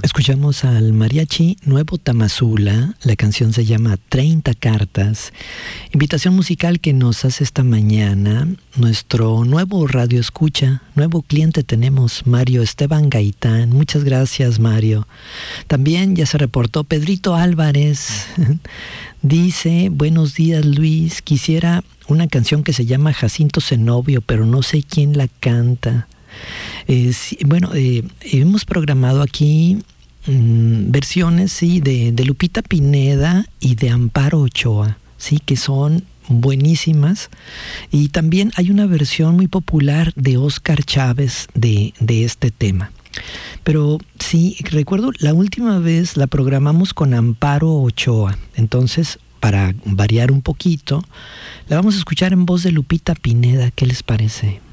Escuchamos al mariachi Nuevo Tamazula, la canción se llama 30 cartas, invitación musical que nos hace esta mañana nuestro nuevo radio escucha, nuevo cliente tenemos, Mario Esteban Gaitán. Muchas gracias, Mario. También ya se reportó Pedrito Álvarez, dice, buenos días Luis, quisiera una canción que se llama Jacinto Zenobio, pero no sé quién la canta. Hemos programado aquí versiones, sí, de Lupita Pineda y de Amparo Ochoa, sí, que son buenísimas. Y también hay una versión muy popular de Óscar Chávez de este tema. Pero sí, recuerdo la última vez la programamos con Amparo Ochoa. Entonces, para variar un poquito, la vamos a escuchar en voz de Lupita Pineda. ¿Qué les parece?